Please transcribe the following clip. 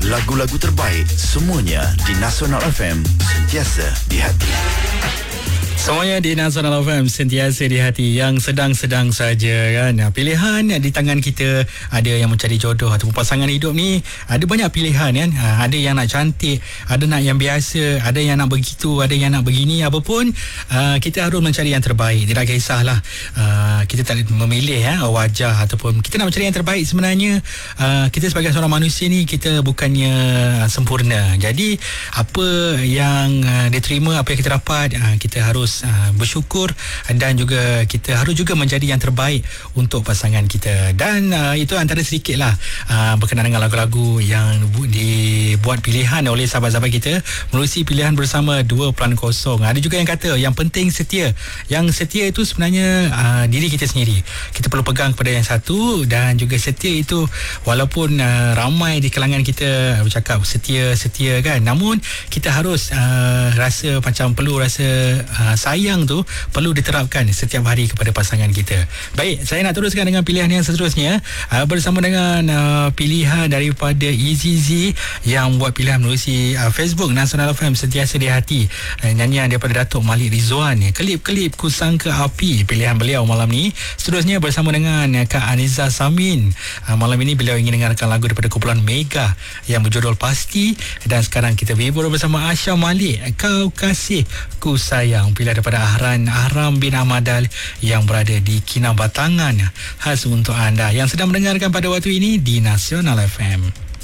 Lagu-lagu terbaik semuanya di Nasional FM, sentiasa di hati. Semuanya di Nasional FM, sentiasa di hati. Yang sedang-sedang saja kan. Pilihan di tangan kita. Ada yang mencari jodoh ataupun pasangan hidup ni, ada banyak pilihan kan. Ada yang nak cantik, ada nak yang biasa, ada yang nak begitu, ada yang nak begini. Apapun, kita harus mencari yang terbaik. Tidak kisahlah kita tak memilih wajah ataupun kita nak mencari yang terbaik. Sebenarnya kita sebagai seorang manusia ni, kita bukannya sempurna. Jadi apa yang diterima, apa yang kita dapat, kita harus bersyukur dan juga kita harus juga menjadi yang terbaik untuk pasangan kita. Dan itu antara sedikit lah berkenaan dengan lagu-lagu yang dibuat pilihan oleh sahabat-sahabat kita melalui pilihan bersama 2.0. Ada juga yang kata yang penting setia. Yang setia itu sebenarnya diri kita sendiri. Kita perlu pegang kepada yang satu, dan juga setia itu walaupun ramai di kalangan kita bercakap setia kan, namun kita harus rasa macam perlu rasa sayang tu perlu diterapkan setiap hari kepada pasangan kita. Baik, saya nak teruskan dengan pilihan yang seterusnya bersama dengan pilihan daripada Easy Z yang buat pilihan melalui Facebook Nasional FM, sentiasa di hati. Nyanyian daripada Datuk Malik Rizwan, Kelip-kelip ku sangka api, pilihan beliau malam ni. Seterusnya bersama dengan Kak Aniza Samin. Malam ini beliau ingin dengarkan lagu daripada kumpulan Mega yang berjudul Pasti. Dan sekarang kita berhibur bersama Asha Malik, Kau Kasih Ku Sayang, pilihan daripada Ahram bin Ahmadal yang berada di Kinabatangan, khas untuk anda yang sedang mendengarkan pada waktu ini di Nasional FM.